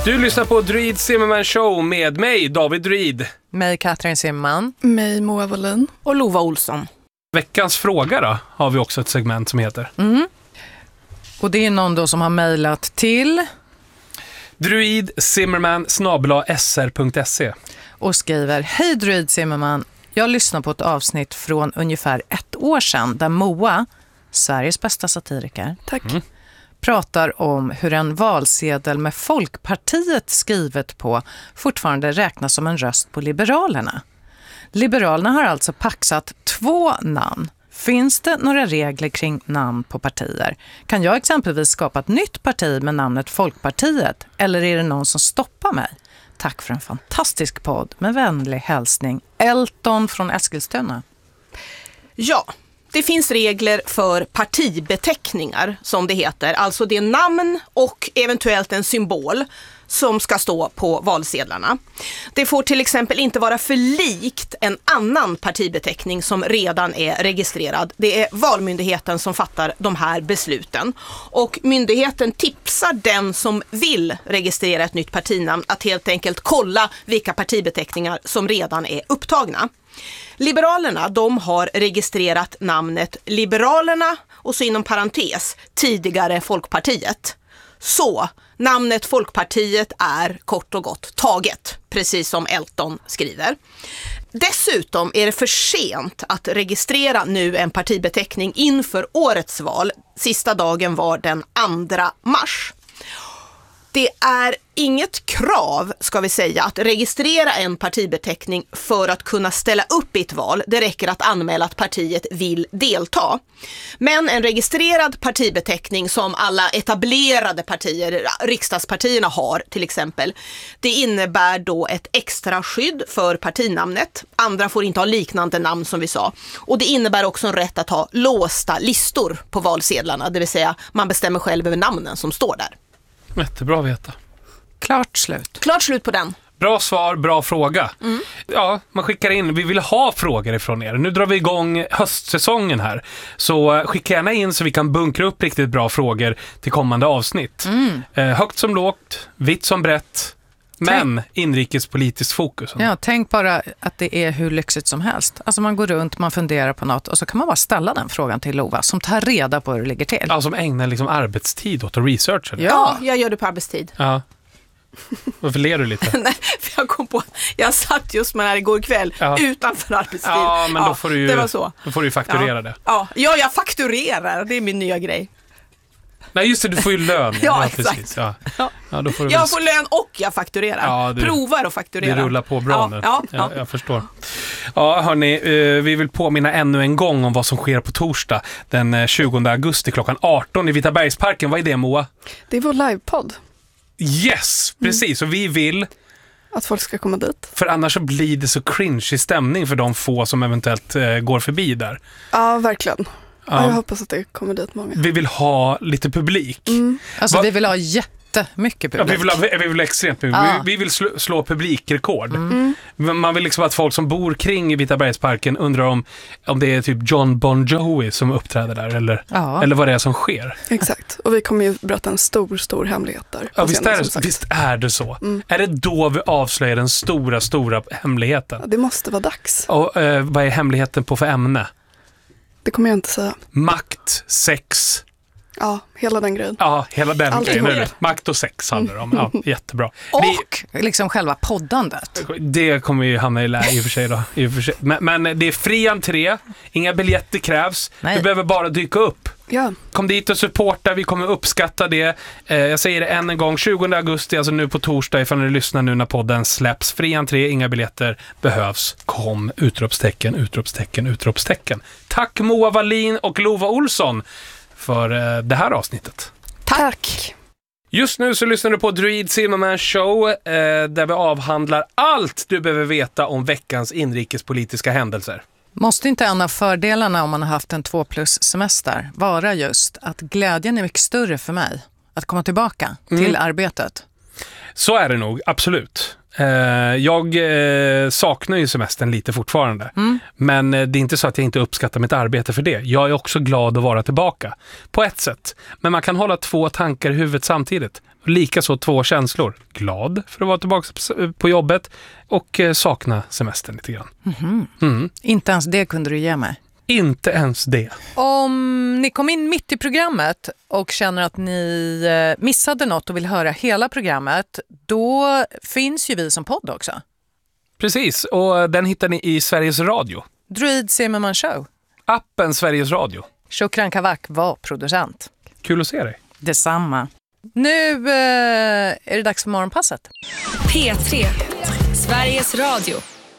Du lyssnar på Druid Zimmerman Show med mig, David Druid. Mig, Katrin Zimmerman. Mig, Moa Wallin. Och Lova Olsson. Veckans fråga då, har vi också ett segment som heter. Och det är någon då som har mejlat till druidzimmerman@sr.se och skriver: Hej Druid Zimmerman, jag lyssnar på ett avsnitt från ungefär 1 år sedan där Moa, Sveriges bästa satiriker, pratar om hur en valsedel med Folkpartiet skrivet på fortfarande räknas som en röst på Liberalerna. Liberalerna har alltså paxat 2 namn. Finns det några regler kring namn på partier? Kan jag exempelvis skapa ett nytt parti med namnet Folkpartiet? Eller är det någon som stoppar mig? Tack för en fantastisk podd. Med vänlig hälsning, Elton från Eskilstuna. Ja, det finns regler för partibeteckningar som det heter. Alltså det är namn och eventuellt en symbol som ska stå på valsedlarna. Det får till exempel inte vara för likt en annan partibeteckning som redan är registrerad. Det är Valmyndigheten som fattar de här besluten. Och myndigheten tipsar den som vill registrera ett nytt partinamn att helt enkelt kolla vilka partibeteckningar som redan är upptagna. Liberalerna, de har registrerat namnet Liberalerna och så inom parentes tidigare Folkpartiet. Så namnet Folkpartiet är kort och gott taget, precis som Elton skriver. Dessutom är det för sent att registrera nu en partibeteckning inför årets val. Sista dagen var den 2 mars. Det är inget krav, ska vi säga, att registrera en partibeteckning för att kunna ställa upp i ett val. Det räcker att anmäla att partiet vill delta. Men en registrerad partibeteckning som alla etablerade partier, riksdagspartierna har till exempel, det innebär då ett extra skydd för partinamnet. Andra får inte ha liknande namn som vi sa. Och det innebär också en rätt att ha låsta listor på valsedlarna, det vill säga man bestämmer själv över namnen som står där. Jättebra att veta. Klart slut. Klart slut på den. Bra svar, bra fråga. Ja, man skickar in, vi vill ha frågor ifrån er. Nu drar vi igång höstsäsongen här. Så skicka gärna in så vi kan bunkra upp riktigt bra frågor till kommande avsnitt. Högt som lågt, vitt som brett, men inrikespolitiskt fokus. Ja, tänk bara att det är hur lyxigt som helst. Alltså man går runt, man funderar på något och så kan man bara ställa den frågan till Lova som tar reda på hur det ligger till. Ja, som ägnar liksom arbetstid åt att researcha det. Ja, jag gör det på arbetstid. Ja. Varför ler du lite? Nej, för jag kom på, jag satt just med det här igår kväll utanför arbetstid. Ja, men då får du ju, det var så. Då får du ju fakturera det. Ja, jag fakturerar, det är min nya grej. Nej, just det, du får ju lön. Ja, exakt. Precis. Ja, då får du jag får lön och jag fakturerar. Ja, provar att fakturera. Det rullar på bra nu. Ja. Jag förstår. Ja, hörni, vi vill påminna ännu en gång om vad som sker på torsdag den 20 augusti klockan 18 i Vitabergsparken. Vad är det, Moa? Det är vår livepodd. Yes, precis. Och vi vill att folk ska komma dit. För annars så blir det så cringe i stämning för de få som eventuellt går förbi där. Ja, verkligen. Ja. Jag hoppas att det kommer dit många. Vi vill ha lite publik. Alltså vi vill ha jättemycket publik. Ja, vi vill extremt mycket. Vi vill slå publikrekord. Man vill liksom att folk som bor kring Vitabergsparken undrar om det är typ John Bon Jovi som uppträder där eller vad det är som sker. Exakt. Och vi kommer ju berätta en stor hemlighet där. Ja, visst är det så. Är det då vi avslöjar den stora hemligheten? Ja, det måste vara dags. Och vad är hemligheten på för ämne? Det kommer jag inte säga. Makt, sex. Ja, hela den grejen. Ja, hela den Allt grejen. Makt och sex handlar det om. Ja, jättebra. Och liksom själva poddandet. Det kommer ju hamna i lä i och för sig då. Men det är fri entré. Inga biljetter krävs. Nej. Du behöver bara dyka upp. Ja. Kom dit och supporta, vi kommer uppskatta det. Jag säger det än en gång, 20 augusti, alltså nu på torsdag, ifall ni lyssnar nu när podden släpps. Fri entré, inga biljetter behövs. Kom, utropstecken. Tack Moa Wallin och Lova Olsson för det här avsnittet. Tack! Just nu så lyssnar du på Druid Zimmerman Show där vi avhandlar allt du behöver veta om veckans inrikespolitiska händelser. Måste inte en av fördelarna om man har haft en 2+semester vara just att glädjen är mycket större för mig att komma tillbaka till arbetet? Så är det nog, absolut. Jag saknar ju semestern lite fortfarande. Men det är inte så att jag inte uppskattar mitt arbete för det. Jag är också glad att vara tillbaka. På ett sätt. Men man kan hålla 2 tankar i huvudet samtidigt. Likaså 2 känslor. Glad för att vara tillbaka på jobbet. Och sakna semestern lite grann. Inte ens det kunde du ge mig. Inte ens det. Om ni kom in mitt i programmet och känner att ni missade något och vill höra hela programmet, då finns ju vi som podd också. Precis, och den hittar ni i Sveriges Radio. Druid Zimmerman Show. Appen Sveriges Radio. Shukran Kavak var producent. Kul att se dig. Detsamma. Nu är det dags för morgonpasset. P3, Sveriges Radio.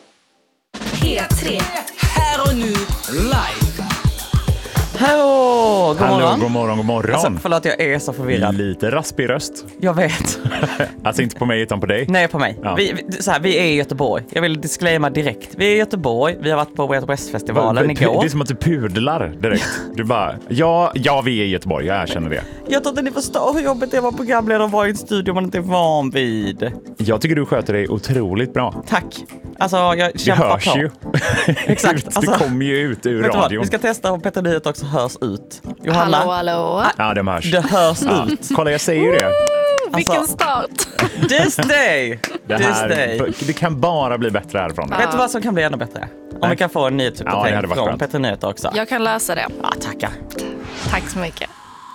P3. Här och nu, live. Hallå, god morgon. God morgon. Alltså, förlåt, jag är så förvirrad. Lite raspig röst. Jag vet. Alltså inte på mig utan på dig. Nej, på mig. Ja. Vi är i Göteborg. Jag vill disclaima direkt. Vi är i Göteborg. Vi har varit på West-festivalen igår. Det är som att du pudlar direkt. Du bara, ja, vi är i Göteborg. Jag erkänner det. Jag tror inte ni förstår hur jobbigt det var programledare och vara i en studio man inte är van vid. Jag tycker du sköter dig otroligt bra. Tack. Alltså, jag Det kämpar hörs på. ju. Exakt. Alltså, det kommer ju ut ur vet du vad? radion. Vi ska testa om Petter Nyhet också hörs ut. Johanna? Hallå. Ja, det hörs. Det hörs Ja. ut. Kolla, jag säger ju det. Vilken start. This day. Det kan bara bli bättre härifrån. Vet du vad som kan bli ännu bättre? Om vi kan få en nyhetsuppdatering hade varit från skönt. Petter Nyhet också. Jag kan läsa det. Ja, tackar. Tack så mycket.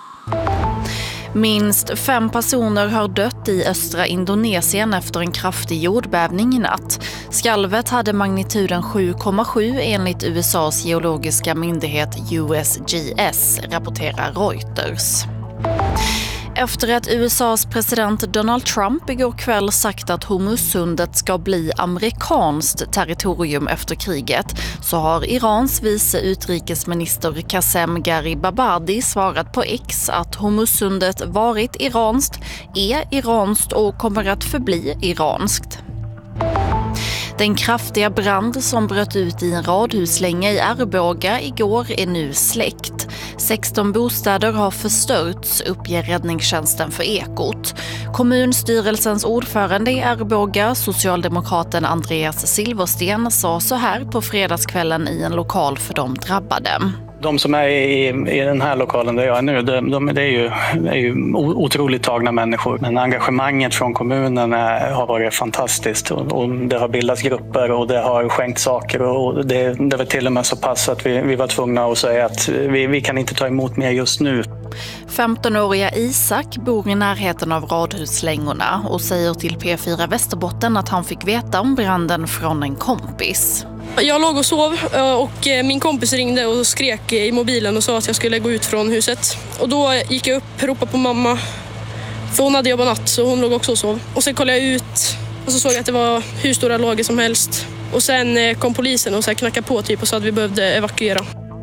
Minst 5 personer har dött i östra Indonesien efter en kraftig jordbävning i natt. Skalvet hade magnituden 7,7 enligt USAs geologiska myndighet USGS, rapporterar Reuters. Efter att USAs president Donald Trump igår kväll sagt att Hormuzsundet ska bli amerikanskt territorium efter kriget, så har Irans vice utrikesminister Qasem Gharibabadi svarat på X att Hormuzsundet varit iranskt, är iranskt och kommer att förbli iranskt. Den kraftiga brand som bröt ut i en radhuslänga i Arboga igår är nu släckt. 16 bostäder har förstörts, uppger räddningstjänsten för Ekot. Kommunstyrelsens ordförande i Arboga, socialdemokraten Andreas Silversten, sa så här på fredagskvällen i en lokal för de drabbade. De som är i den här lokalen där jag är nu, det är ju otroligt tagna människor. Men engagemanget från kommunen har varit fantastiskt. Och det har bildats grupper och det har skänkt saker. Och det var till och med så pass att vi var tvungna att säga att vi kan inte ta emot mer just nu. 15-åriga Isak bor i närheten av radhuslängorna och säger till P4 Västerbotten att han fick veta om branden från en kompis. Jag låg och sov och min kompis ringde och skrek i mobilen och sa att jag skulle gå ut från huset. Och då gick jag upp, ropade på mamma, för hon hade jobbat natt så hon låg också och sov. Och sen kollade jag ut och så såg jag att det var hur stora lager som helst. Och sen kom polisen och så knackade på typ och sa att vi behövde evakuera.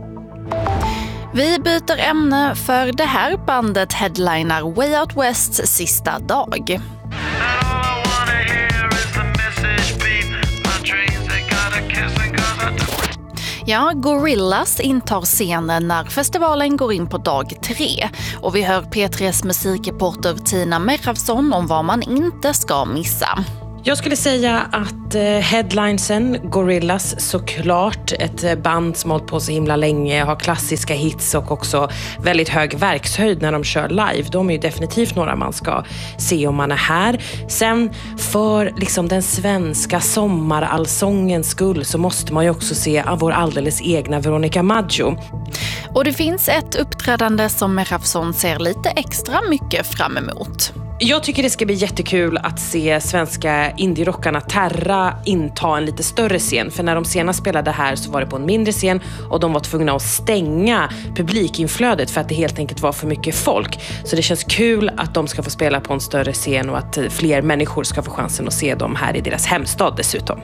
Vi byter ämne för det här bandet headlinar Way Out Wests sista dag. Ja, Gorillaz intar scenen när festivalen går in på dag 3 och vi hör P3s musikreporter Tina Merravsson om vad man inte ska missa. Jag skulle säga att headlinesen, Gorillaz, såklart ett band som hållit på så himla länge, har klassiska hits och också väldigt hög verkshöjd när de kör live. De är ju definitivt några man ska se om man är här. Sen för liksom den svenska sommarallsångens skull så måste man ju också se vår alldeles egna Veronica Maggio. Och det finns ett uppträdande som Merravsson ser lite extra mycket fram emot. Jag tycker det ska bli jättekul att se svenska indie-rockarna Terra inta en lite större scen. För när de senast spelade här så var det på en mindre scen och de var tvungna att stänga publikinflödet för att det helt enkelt var för mycket folk. Så det känns kul att de ska få spela på en större scen och att fler människor ska få chansen att se dem här i deras hemstad dessutom.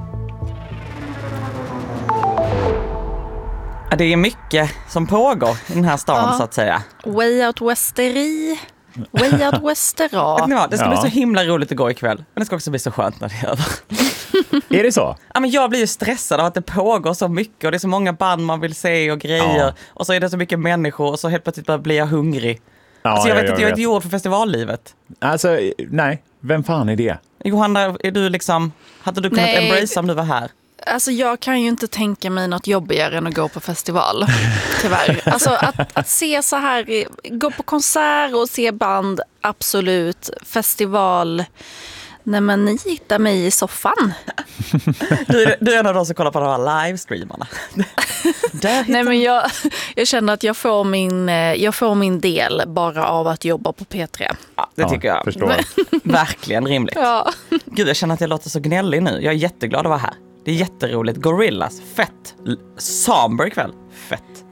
Ja, det är mycket som pågår i den här stan så att säga. Way Out Westeri. Way Out Westera. Det ska bli så himla roligt att gå ikväll. Men det ska också bli så skönt när det är över. Är det så? Ja, men jag blir ju stressad av att det pågår så mycket. Och det är så många band man vill se och grejer. Och så är det så mycket människor. Och så helt plötsligt blir jag hungrig. Alltså jag vet inte, jag är ett ord för festivallivet. Alltså, nej. Vem fan är det? Johanna, är du liksom... Hade du kunnat embrace om du var här? Alltså jag kan ju inte tänka mig något jobbigare än att gå på festival, tyvärr. Alltså att se så här, gå på konsert och se band, absolut. Festival, nej men ni hittar mig i soffan. Du är en av de som kollar på de här livestreamarna. Nej men jag känner att jag får min del bara av att jobba på P3. Ja, det tycker jag. Förstår. Verkligen rimligt. Ja. Gud, jag känner att jag låter så gnällig nu. Jag är jätteglad att vara här. Det är jätteroligt. Gorillaz, fett. Samber ikväll, fett.